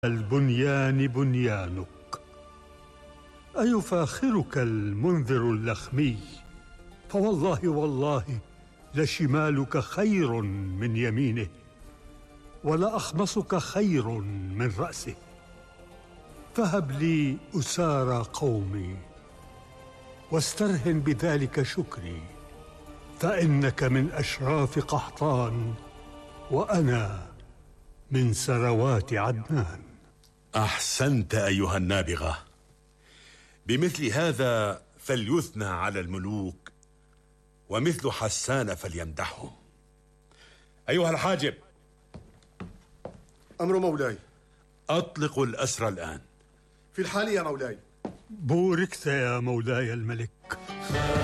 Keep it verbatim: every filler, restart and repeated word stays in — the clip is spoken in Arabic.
البنيان بنيانك، أيفاخرك المنذر اللخمي؟ فوالله والله لشمالك خير من يمينه، ولأخمصك خير من رأسه. فهب لي أسارى قومي واسترهن بذلك شكري، فإنك من أشراف قحطان وأنا من سروات عدنان. أحسنت أيها النابغة، بمثل هذا فليثنى على الملوك، ومثل حسان فليمدحهم. أيها الحاجب. أمر مولاي. أطلقوا الأسرى الآن. في الحال يا مولاي. بوركت يا مولاي الملك.